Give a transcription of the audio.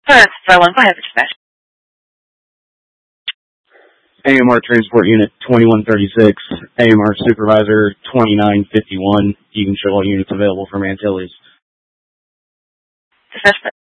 Rowan, go ahead with dispatch. AMR Transport Unit 2136, AMR Supervisor 2951. You can show all units available from Antilles. Dispatch,